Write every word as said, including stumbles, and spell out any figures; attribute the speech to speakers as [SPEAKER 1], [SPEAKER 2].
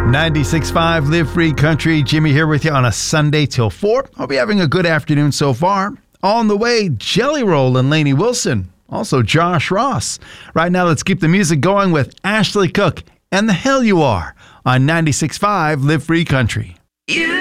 [SPEAKER 1] ninety-six point five Live Free Country. Jimmy here with you on a Sunday till four. Hope you're having a good afternoon so far. On the way, Jelly Roll and Lainey Wilson. Also, Josh Ross. Right now, let's keep the music going with Ashley Cook and The Hell You Are on ninety-six point five Live Free Country. You